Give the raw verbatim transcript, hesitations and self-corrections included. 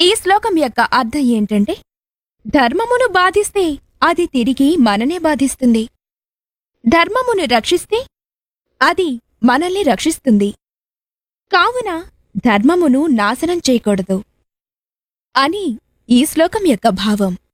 ఈ శ్లోకం యొక్క అర్థం ఏంటంటే, ధర్మమును బాధిస్తే అది తిరిగి మననే బాధిస్తుంది. ధర్మమును రక్షిస్తే అది మనల్ని రక్షిస్తుంది. కావున ధర్మమును నాశనం చేయకూడదు అని ఈ శ్లోకం యొక్క భావం.